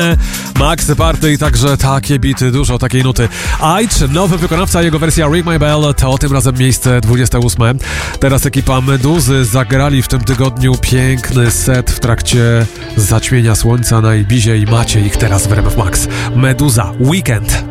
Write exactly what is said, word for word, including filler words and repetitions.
Max Party i także takie bity, dużo takiej nuty. Aitch, nowy wykonawca, jego wersja Ring My Bell, to tym razem miejsce dwudzieste ósme. Teraz ekipa Meduzy zagrali w tym tygodniu piękny set w trakcie zaćmienia słońca na Ibizie i macie ich teraz w R M F Max. Meduza, Weekend.